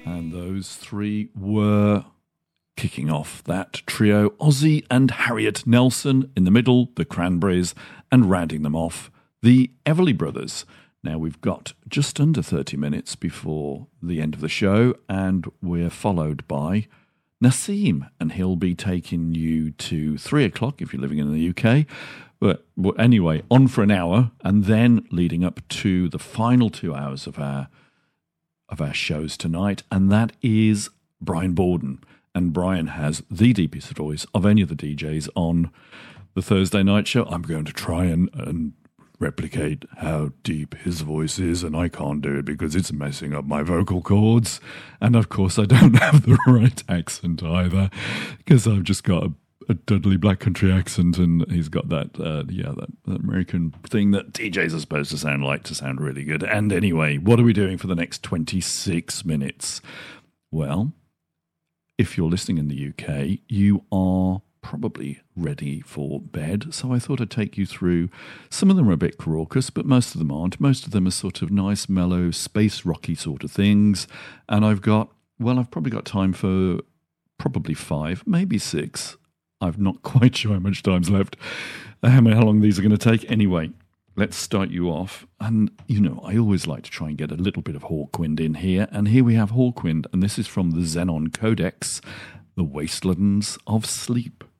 And those three were kicking off that trio, Ozzy and Harriet Nelson. In the middle, the Cranberries, and rounding them off, the Everly Brothers. Now we've got just under 30 minutes before the end of the show, and we're followed by Nassim, and he'll be taking you to 3 o'clock if you're living in the UK. But anyway, on for an hour, and then leading up to the final 2 hours of our shows tonight, and that is Brian Borden. And Brian has the deepest voice of any of the DJs on the Thursday night show. I'm going to try and replicate how deep his voice is, and I can't do it because it's messing up my vocal cords. And of course, I don't have the right accent either, because I've just got a Dudley Black Country accent, and he's got that American thing that DJs are supposed to sound really good. And anyway, what are we doing for the next 26 minutes? Well, if you're listening in the UK, you are probably ready for bed, so I thought I'd take you through. Some of them are a bit raucous, but most of them aren't. Most of them are sort of nice, mellow, space rocky sort of things, and I've probably got time for probably 5, maybe 6. I'm not quite sure how much time's left, how long these are going to take. Anyway, let's start you off. And, I always like to try and get a little bit of Hawkwind in here. And here we have Hawkwind, and this is from the Xenon Codex, The Wastelands of Sleep.